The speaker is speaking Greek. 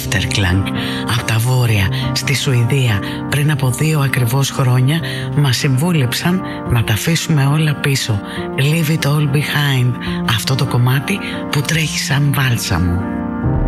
Efterklang από τα βόρεια στη Σουηδία πριν από 2 ακριβώς χρόνια μας συμβούλεψαν να τα αφήσουμε όλα πίσω. Leave it all behind, αυτό το κομμάτι που τρέχει σαν βάλσαμο.